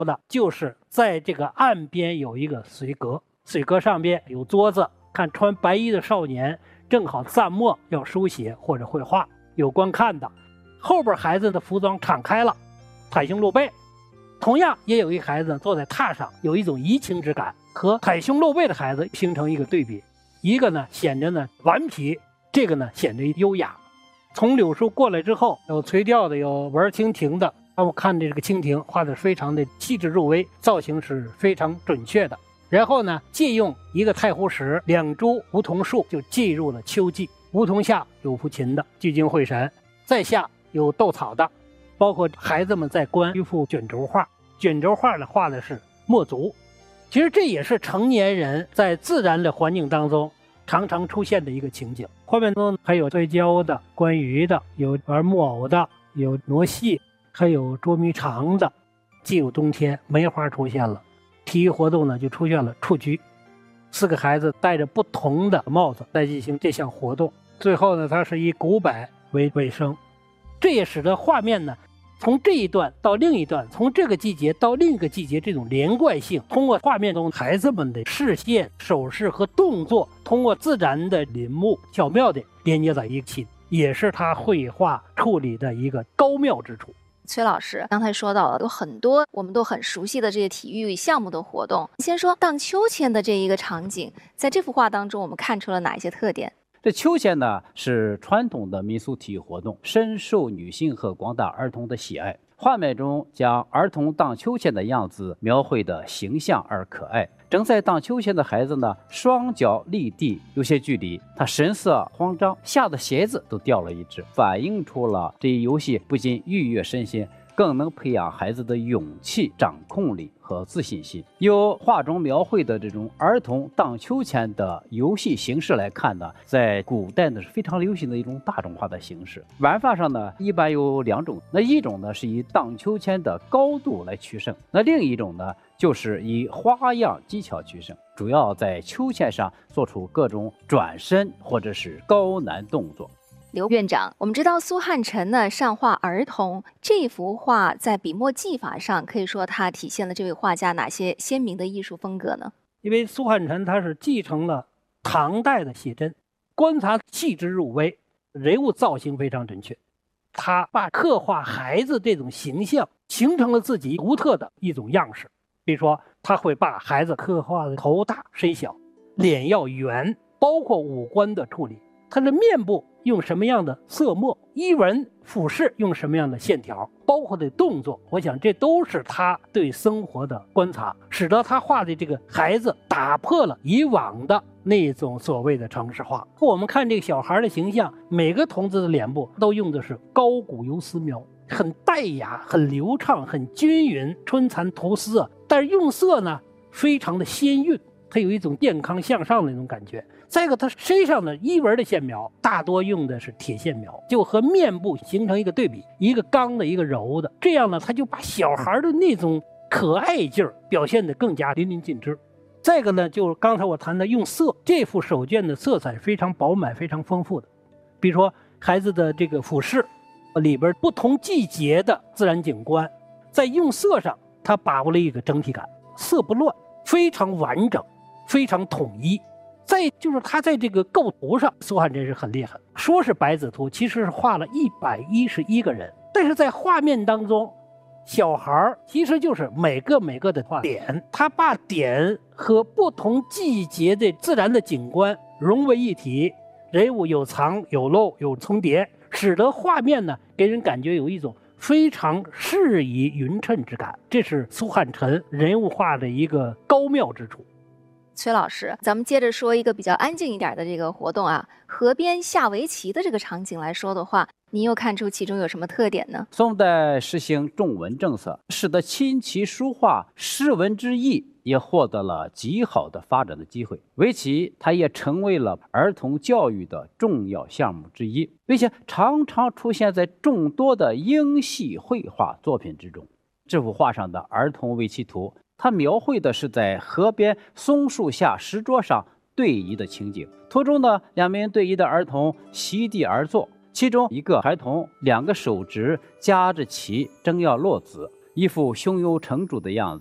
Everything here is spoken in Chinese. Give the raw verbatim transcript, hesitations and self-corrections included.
的就是在这个岸边有一个水阁，水阁上边有桌子，看穿白衣的少年正好蘸墨要书写或者绘画，有观看的。后边孩子的服装敞开了，袒胸露背，同样也有一个孩子坐在榻上，有一种怡情之感，和袒胸露背的孩子形成一个对比，一个呢显着呢顽皮，这个呢显得优雅。从柳树过来之后，有垂钓的，有玩蜻蜓的。让我看这个蜻蜓画的非常的细致入微，造型是非常准确的。然后呢，借用一个太湖石，两株梧桐树，就进入了秋季。梧桐下有抚琴的，聚精会神；在下有斗草的，包括孩子们在观一幅卷轴画。卷轴画呢，画的是墨族。其实这也是成年人在自然的环境当中常常出现的一个情景。画面中还有摔跤的、观鱼的，有玩木偶的，有挪戏，还有捉迷藏的。进入冬天，梅花出现了，体育活动呢就出现了蹴鞠。四个孩子戴着不同的帽子来进行这项活动。最后呢，它是以鼓摆为尾声，这也使得画面呢从这一段到另一段，从这个季节到另一个季节，这种连贯性通过画面中孩子们的视线、手势和动作，通过自然的林木巧妙地连接在一起，也是他绘画处理的一个高妙之处。 崔老师刚才说到了有很多我们都很熟悉的这些体育项目的活动，先说荡秋千的这一个场景，在这幅画当中我们看出了哪一些特点？ 这秋千呢是传统的民俗体育活动，深受女性和广大儿童的喜爱。画面中将儿童荡秋千的样子描绘的形象而可爱。正在荡秋千的孩子呢，双脚离地有些距离，他神色慌张，吓得鞋子都掉了一只，反映出了这一游戏不仅愉悦身心，更能培养孩子的勇气、掌控力和自信心。由画中描绘的这种儿童荡秋千的游戏形式来看呢，在古代呢是非常流行的一种大众化的形式。玩法上呢，一般有两种，那一种呢是以荡秋千的高度来取胜，那另一种呢就是以花样技巧取胜，主要在秋千上做出各种转身或者是高难动作。 刘院长，我们知道苏汉臣呢善画儿童，这幅画在笔墨技法上可以说它体现了这位画家哪些鲜明的艺术风格呢？ 因为苏汉臣他是继承了唐代的写真，观察细致入微，人物造型非常准确。他把刻画孩子这种形象形成了自己独特的一种样式。比如说他会把孩子刻画的头大身小，脸要圆，包括五官的处理，他的面部用什么样的色墨，衣纹服饰用什么样的线条，包括的动作，我想这都是他对生活的观察，使得他画的这个孩子打破了以往的那种所谓的程式化。我们看这个小孩的形象，每个童子的脸部都用的是高古油丝描，很带雅，很流畅，很均匀，春蚕吐丝啊。但是用色呢非常的鲜韵，它有一种健康向上的那种感觉。再一个，它身上的衣纹的线描大多用的是铁线描，就和面部形成一个对比，一个刚的，一个柔的，这样呢，他就把小孩的那种可爱劲儿表现得更加淋漓尽致。再一个呢，就是刚才我谈的用色，这幅手卷的色彩非常饱满，非常丰富的。比如说孩子的这个服饰里边不同季节的自然景观，在用色上他把握了一个整体感，色不乱，非常完整，非常统一。再就是他在这个构图上，苏汉臣是很厉害，说是百子图，其实是画了一百一十一个人，但是在画面当中，小孩其实就是每个每个的画点，他把点和不同季节的自然的景观融为一体，人物有藏有漏有重叠，使得画面呢给人感觉有一种非常适宜匀称之感，这是苏汉臣人物画的一个高妙之处。 崔老师，咱们接着说一个比较安静一点的这个活动啊，河边下围棋的这个场景来说的话，您又看出其中有什么特点呢？ 宋代实行重文政策，使得琴棋书画诗文之艺也获得了极好的发展的机会。围棋它也成为了儿童教育的重要项目之一，并且常常出现在众多的英系绘画作品之中。这幅画上的儿童围棋图，它描绘的是在河边松树下石桌上对弈的情景。图中呢，两名对弈的儿童席地而坐，其中一个孩童两个手指夹着棋，正要落子， 一副胸有成竹的样子。